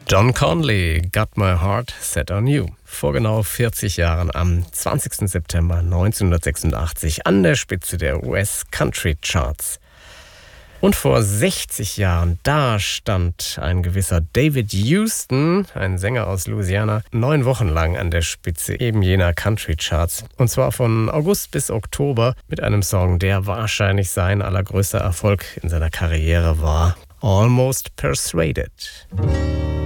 John Conley, Got My Heart Set on You. Vor genau 40 Jahren, am 20. September 1986, an der Spitze der US-Country-Charts. Und vor 60 Jahren, da stand ein gewisser David Houston, ein Sänger aus Louisiana, 9 Wochen lang an der Spitze eben jener Country-Charts. Und zwar von August bis Oktober mit einem Song, der wahrscheinlich sein allergrößter Erfolg in seiner Karriere war. Almost Persuaded.